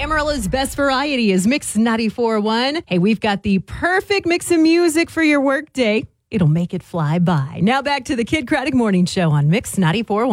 Amarillo's best variety is Mix 94.1. Hey, we've got the perfect mix of music for your workday. It'll make it fly by. Now back to the Kid Craddock Morning Show on Mix 94.1.